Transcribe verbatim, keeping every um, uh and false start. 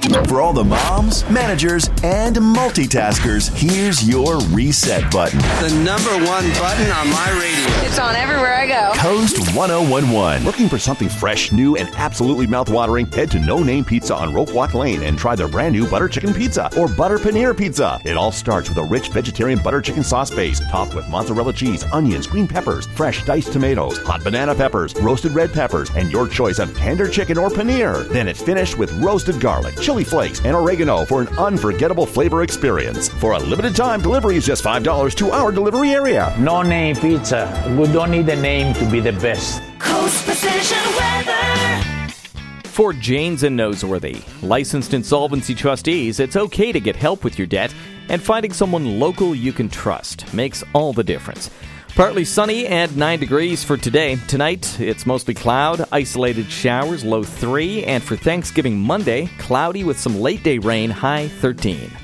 For all the moms, managers, and multitaskers, here's your reset button. The number one button on my radio. It's on everywhere I go. Coast ten eleven. Looking for something fresh, new, and absolutely mouthwatering? Head to No Name Pizza on Rope Walk Lane and try their brand new butter chicken pizza or butter paneer pizza. It all starts with a rich vegetarian butter chicken sauce base topped with mozzarella cheese, onions, green peppers, fresh diced tomatoes, hot banana peppers, roasted red peppers, and your choice of tender chicken or paneer. Then it's finished with roasted garlic, chili flakes, and oregano for an unforgettable flavor experience. For a limited time, delivery is just five dollars to our delivery area. No Name Pizza. We don't need a name to be the best. Coast Precision Weather. For Janes and Noseworthy, licensed insolvency trustees, it's okay to get help with your debt, and finding someone local you can trust makes all the difference. Partly sunny and nine degrees for today. Tonight, it's mostly cloud, isolated showers, low three, and for Thanksgiving Monday, cloudy with some late-day rain, high thirteen.